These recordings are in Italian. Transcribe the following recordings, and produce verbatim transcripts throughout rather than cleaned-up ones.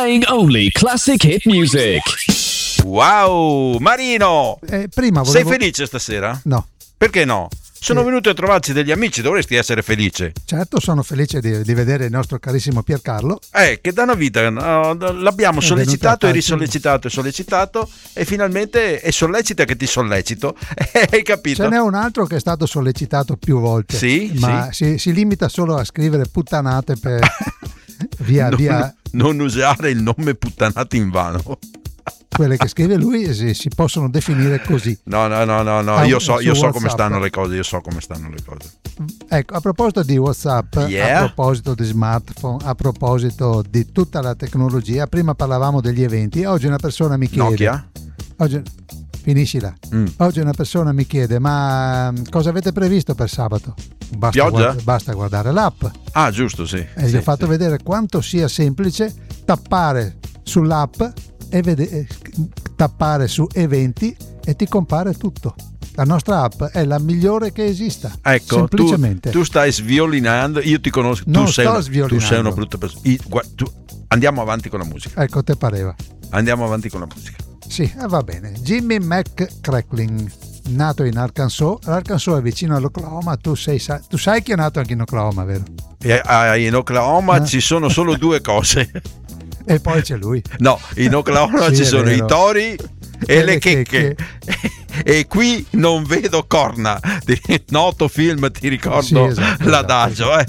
Playing only classic hit music. Wow, Marino! Eh, prima volevo... Sei felice stasera? No. Perché no? Sono Eh. venuti a trovarci degli amici, dovresti essere felice. Certo, sono felice di, di vedere il nostro carissimo Piercarlo. Eh, che da una vita no, l'abbiamo È sollecitato venuto a e risollecitato e sollecitato e finalmente è sollecita che ti sollecito. Hai capito? Ce n'è un altro che è stato sollecitato più volte. Sì, ma sì. Si, si limita solo a scrivere puttanate per via, non, via non usare il nome puttanato in vano. quelle che scrive lui si, si possono definire così. No, no, no, no, no. Ah, io so, io su so come WhatsApp. stanno le cose, io so come stanno le cose. Ecco, a proposito di WhatsApp, Yeah. a proposito di smartphone, a proposito di tutta la tecnologia, prima parlavamo degli eventi, oggi una persona mi chiede... Nokia? Oggi, finiscila. Mm. Oggi una persona mi chiede, ma cosa avete previsto per sabato? Basta, Pioggia? guarda- basta guardare l'app. Ah, giusto, sì. E gli Sì, ho fatto sì. vedere quanto sia semplice tappare sull'app e vede- eh, tappare su eventi e ti compare tutto. La nostra app è la migliore che esista. Ecco, tu, semplicemente. tu stai sviolinando, io ti conosco, tu Non sei, sto una, tu sviolinando. sei una brutta persona. I- gua- tu- andiamo avanti con la musica. Ecco, te pareva. Andiamo avanti con la musica. Sì, eh, va bene. Jimmy McCrackling, nato in Arkansas. L'Arkansas è vicino all'Oklahoma. Tu, sei, sa- tu sai che è nato anche in Oklahoma, vero? E a- in Oklahoma Eh. ci sono solo due cose. E poi c'è lui. No, in Oklahoma Sì, ci è sono vero. i tori e, E le le checche. E qui non vedo corna. Di noto film, ti ricordo Sì, esatto, l'adagio. Eh?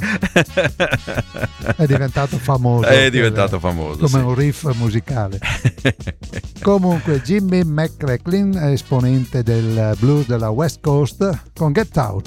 È diventato famoso. È per- diventato famoso. come sì. un riff musicale. Comunque Jimmy McCrackling è esponente del blues della West Coast con Get Out.